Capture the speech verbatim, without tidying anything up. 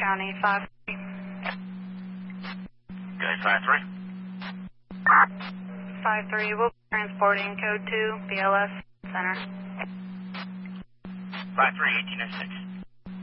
County, five three. Okay, five three. five three, we'll be transporting code two, B L S Center. five three, eighteen oh six.